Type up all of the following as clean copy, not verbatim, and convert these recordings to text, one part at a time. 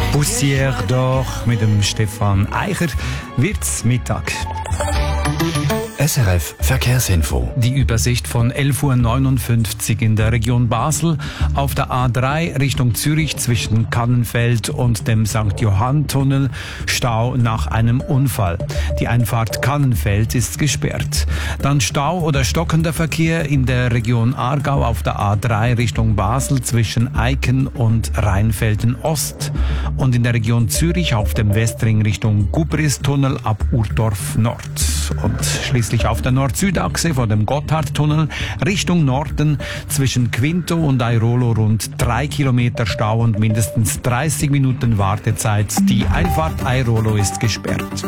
Poussière d'Or mit dem Stefan Eicher wird's Mittag. SRF Verkehrsinfo. Die Übersicht von 11:59 Uhr in der Region Basel. Auf der A3 Richtung Zürich zwischen Kannenfeld und dem St. Johann-Tunnel Stau nach einem Unfall. Die Einfahrt Kannenfeld ist gesperrt. Dann Stau oder stockender Verkehr in der Region Aargau auf der A3 Richtung Basel zwischen Eiken und Rheinfelden Ost. Und in der Region Zürich auf dem Westring Richtung Gubristunnel ab Urdorf Nord. Und schließlich auf der Nord-Süd-Achse vor dem Gotthardtunnel Richtung Norden zwischen Quinto und Airolo rund 3 Kilometer Stau und mindestens 30 Minuten Wartezeit. Die Einfahrt Airolo ist gesperrt.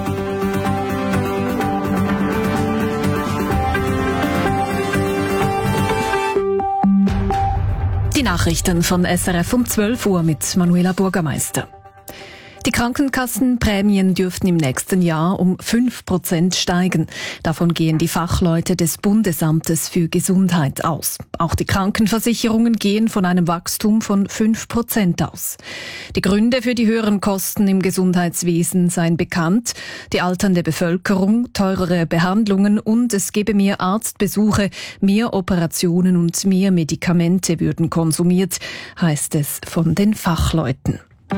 Die Nachrichten von SRF um 12 Uhr mit Manuela Bürgermeister. Die Krankenkassenprämien dürften im nächsten Jahr um 5% steigen. Davon gehen die Fachleute des Bundesamtes für Gesundheit aus. Auch die Krankenversicherungen gehen von einem Wachstum von 5% aus. Die Gründe für die höheren Kosten im Gesundheitswesen seien bekannt. Die alternde Bevölkerung, teurere Behandlungen und es gebe mehr Arztbesuche, mehr Operationen und mehr Medikamente würden konsumiert, heißt es von den Fachleuten.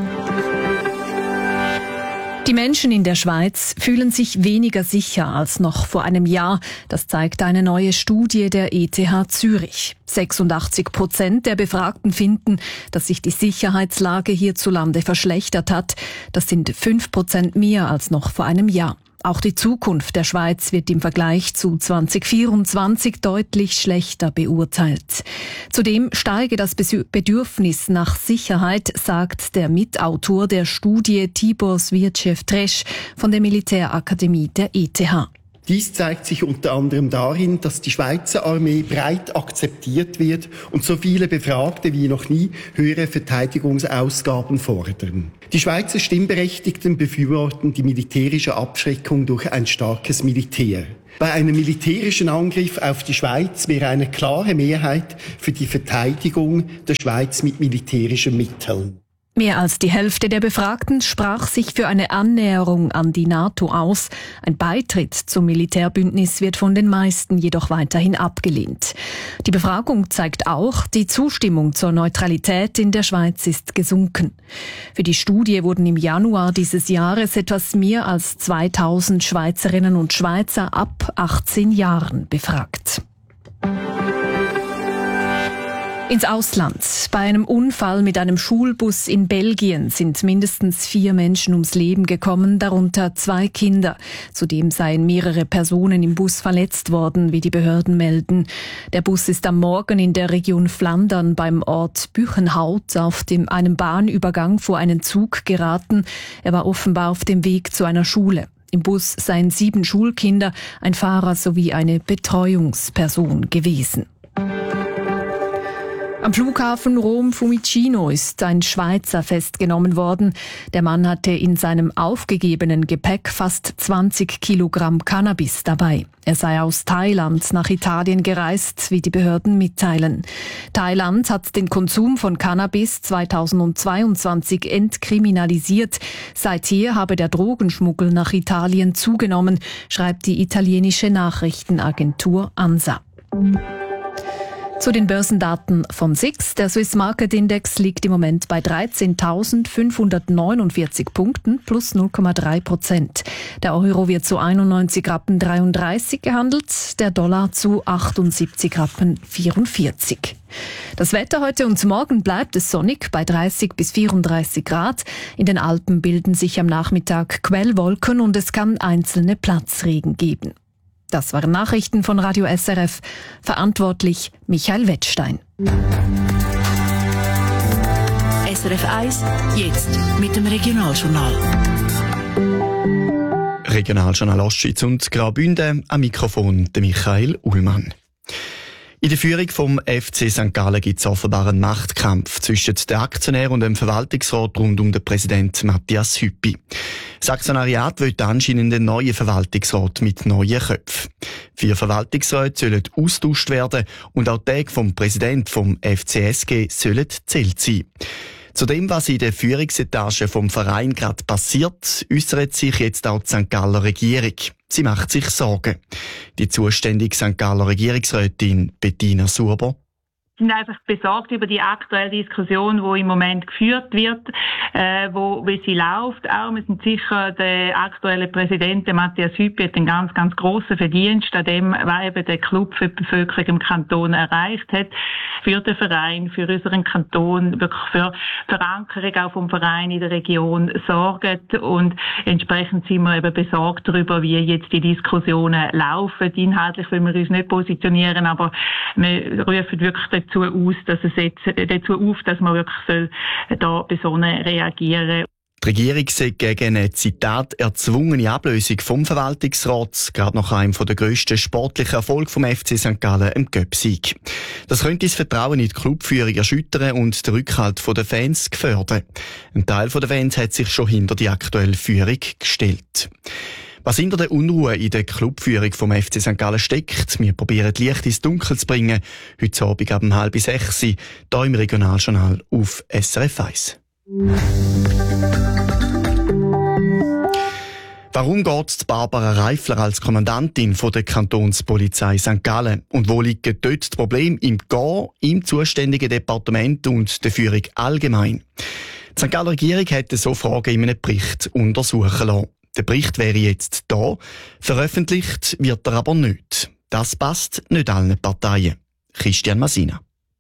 Die Menschen in der Schweiz fühlen sich weniger sicher als noch vor einem Jahr. Das zeigt eine neue Studie der ETH Zürich. 86% der Befragten finden, dass sich die Sicherheitslage hierzulande verschlechtert hat. Das sind 5% mehr als noch vor einem Jahr. Auch die Zukunft der Schweiz wird im Vergleich zu 2024 deutlich schlechter beurteilt. Zudem steige das Bedürfnis nach Sicherheit, sagt der Mitautor der Studie Tibor Svirchev-Tresch von der Militärakademie der ETH. Dies zeigt sich unter anderem darin, dass die Schweizer Armee breit akzeptiert wird und so viele Befragte wie noch nie höhere Verteidigungsausgaben fordern. Die Schweizer Stimmberechtigten befürworten die militärische Abschreckung durch ein starkes Militär. Bei einem militärischen Angriff auf die Schweiz wäre eine klare Mehrheit für die Verteidigung der Schweiz mit militärischen Mitteln. Mehr als die Hälfte der Befragten sprach sich für eine Annäherung an die NATO aus. Ein Beitritt zum Militärbündnis wird von den meisten jedoch weiterhin abgelehnt. Die Befragung zeigt auch, die Zustimmung zur Neutralität in der Schweiz ist gesunken. Für die Studie wurden im Januar dieses Jahres etwas mehr als 2000 Schweizerinnen und Schweizer ab 18 Jahren befragt. Ins Ausland. Bei einem Unfall mit einem Schulbus in Belgien sind mindestens 4 Menschen ums Leben gekommen, darunter 2 Kinder. Zudem seien mehrere Personen im Bus verletzt worden, wie die Behörden melden. Der Bus ist am Morgen in der Region Flandern beim Ort Buchenhout auf einem Bahnübergang vor einen Zug geraten. Er war offenbar auf dem Weg zu einer Schule. Im Bus seien 7 Schulkinder, ein Fahrer sowie eine Betreuungsperson gewesen. Am Flughafen Rom-Fiumicino ist ein Schweizer festgenommen worden. Der Mann hatte in seinem aufgegebenen Gepäck fast 20 Kilogramm Cannabis dabei. Er sei aus Thailand nach Italien gereist, wie die Behörden mitteilen. Thailand hat den Konsum von Cannabis 2022 entkriminalisiert. Seither habe der Drogenschmuggel nach Italien zugenommen, schreibt die italienische Nachrichtenagentur ANSA. Zu den Börsendaten von SIX. Der Swiss Market Index liegt im Moment bei 13.549 Punkten plus 0,3%. Der Euro wird zu 91,33 Rappen gehandelt, der Dollar zu 78,44 Rappen. Das Wetter heute und morgen bleibt es sonnig bei 30 bis 34 Grad. In den Alpen bilden sich am Nachmittag Quellwolken und es kann einzelne Platzregen geben. Das waren Nachrichten von Radio SRF. Verantwortlich Michael Wettstein. SRF 1, jetzt mit dem Regionaljournal. Regionaljournal Ostschweiz und Graubünden, am Mikrofon der Michael Ullmann. In der Führung vom FC St. Gallen gibt es offenbar einen Machtkampf zwischen den Aktionären und dem Verwaltungsrat rund um den Präsidenten Matthias Hüppi. Das Aktionariat will anscheinend einen neuen Verwaltungsrat mit neuen Köpfen. 4 Verwaltungsräte sollen austauscht werden und auch die Tage vom Präsidenten vom FCSG sollen zählt sein. Zu dem, was in der Führungsetage vom Verein gerade passiert, äußert sich jetzt auch die St. Galler Regierung. Sie macht sich Sorgen. Die zuständige St. Galler Regierungsrätin Bettina Surber sind einfach besorgt über die aktuelle Diskussion, die im Moment geführt wird, wie sie läuft. Auch wir sind sicher, der aktuelle Präsident, Matthias Hüppi, hat einen ganz, ganz grossen Verdienst an dem, was eben der Club für die Bevölkerung im Kanton erreicht hat. Für den Verein, für unseren Kanton, wirklich für Verankerung auch vom Verein in der Region sorgt. Und entsprechend sind wir eben besorgt darüber, wie jetzt die Diskussionen laufen. Inhaltlich will wir uns nicht positionieren, aber wir rufen wirklich dazu auf, dass man wirklich da besonnen reagieren soll. Die Regierung sieht gegen eine, Zitat, erzwungene Ablösung vom Verwaltungsrat, gerade nach einem der grössten sportlichen Erfolge vom FC St. Gallen, im Göpsieg. Das könnte das Vertrauen in die Clubführung erschüttern und den Rückhalt der Fans gefährden. Ein Teil der Fans hat sich schon hinter die aktuelle Führung gestellt. Was hinter der Unruhe in der Clubführung vom FC St. Gallen steckt, wir probieren Licht ins Dunkel zu bringen. Heute Abend ab 5:30 hier im Regionaljournal auf SRF 1. Warum geht Barbara Reifler als Kommandantin von der Kantonspolizei St. Gallen? Und wo liegen dort die Probleme im Gehen, im zuständigen Departement und der Führung allgemein? Die St. Galler Regierung hätte so Fragen in einem Bericht untersuchen lassen. Der Bericht wäre jetzt da, veröffentlicht wird er aber nicht. Das passt nicht allen Parteien. Christian Masina.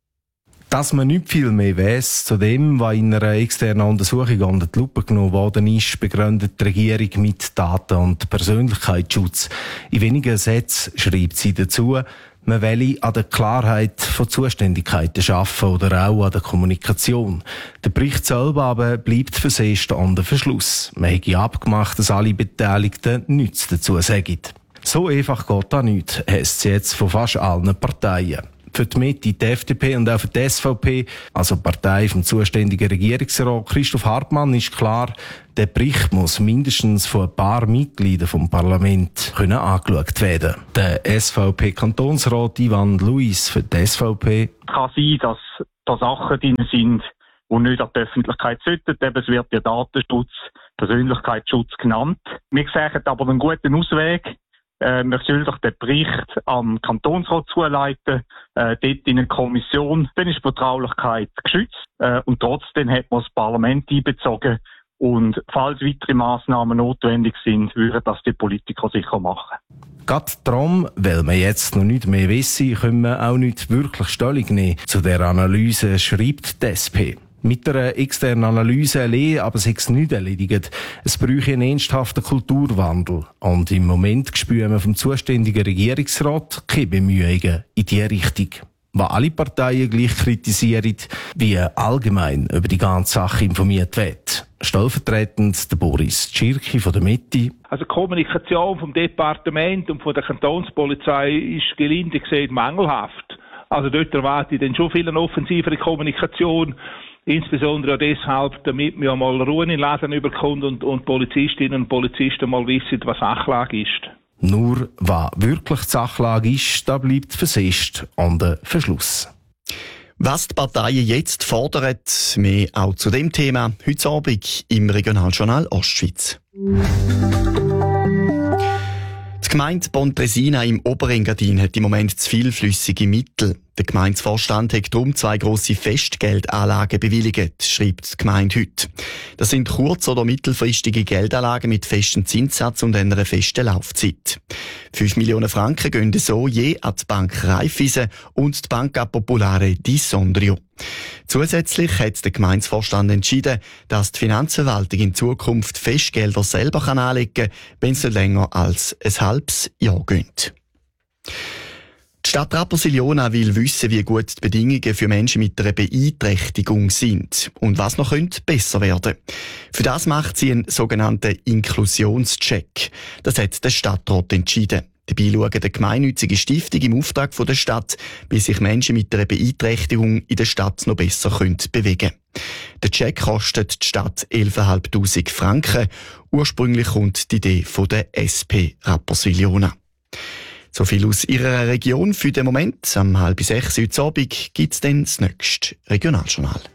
Dass man nicht viel mehr weiss zu dem, was in einer externen Untersuchung unter die Lupe genommen worden ist, begründet die Regierung mit Daten- und Persönlichkeitsschutz. In wenigen Sätzen schreibt sie dazu, man wolle an der Klarheit von Zuständigkeiten arbeiten oder auch an der Kommunikation. Der Bericht selber aber bleibt versehrt unter Verschluss. Man hätte abgemacht, dass alle Beteiligten nichts dazu sagen. So einfach geht das nicht, heisst es jetzt von fast allen Parteien. Für die Mitte, die FDP und auch für die SVP, also die Partei vom zuständigen Regierungsrat Christoph Hartmann, ist klar, der Bericht muss mindestens von ein paar Mitgliedern vom Parlament angeschaut werden. Der SVP-Kantonsrat Ivan Luis für die SVP. Es kann sein, dass da Sachen drin sind, die nicht an die Öffentlichkeit sollten. Eben, es wird ja Datenschutz, Persönlichkeitsschutz genannt. Wir sehen aber einen guten Ausweg. Man soll doch den Bericht am Kantonsrat zuleiten, dort in eine Kommission. Dann ist die Vertraulichkeit geschützt und trotzdem hat man das Parlament einbezogen. Und falls weitere Massnahmen notwendig sind, würden das die Politiker sicher machen. Gerade darum, weil wir jetzt noch nicht mehr wissen, können wir auch nicht wirklich Stellung nehmen. Zu der Analyse schreibt die SP. Mit einer externen Analyse allein, aber es ist nicht erledigt. Es bräuchte einen ernsthaften Kulturwandel. Und im Moment spüren wir vom zuständigen Regierungsrat keine Bemühungen in diese Richtung. Was alle Parteien gleich kritisieren, wie allgemein über die ganze Sache informiert wird. Stellvertretend der Boris Tschirki von der Mitte. Also die Kommunikation vom Departement und von der Kantonspolizei ist gelinde gesagt mangelhaft. Also dort erwarte ich dann schon viel eine offensivere Kommunikation. Insbesondere auch deshalb, damit man mal Ruhe in den Läden überkommt und Polizistinnen und Polizisten mal wissen, was Sachlage ist. Nur, was wirklich die Sachlage ist, da bleibt versehrt an den Verschluss. Was die Parteien jetzt fordern, mehr auch zu dem Thema heute Abend im Regionaljournal Ostschweiz. Die Gemeinde Pontresina im Oberengadin hat im Moment zu viel flüssige Mittel. Der Gemeindevorstand hat darum 2 grosse Festgeldanlagen bewilligt, schreibt die Gemeinde heute. Das sind kurz- oder mittelfristige Geldanlagen mit festem Zinssatz und einer festen Laufzeit. 5 Millionen Franken gehen so je an die Bank Raiffeisen und die Banca Popolare di Sondrio. Zusätzlich hat der Gemeindevorstand entschieden, dass die Finanzverwaltung in Zukunft Festgelder selber anlegen kann, wenn es nicht länger als ein halbes Jahr geht. Die Stadt Rapperswil-Jona will wissen, wie gut die Bedingungen für Menschen mit einer Beeinträchtigung sind und was noch besser werden könnte. Für das macht sie einen sogenannten Inklusionscheck. Das hat der Stadtrat entschieden. Dabei schaut eine gemeinnützige Stiftung im Auftrag der Stadt, wie sich Menschen mit einer Beeinträchtigung in der Stadt noch besser bewegen können. Der Check kostet die Stadt 11.500 Franken. Ursprünglich kommt die Idee von der SP Rapperswil-Jona. So viel aus Ihrer Region für den Moment. Am 5:30 heute Abend gibt's dann das nächste Regionaljournal.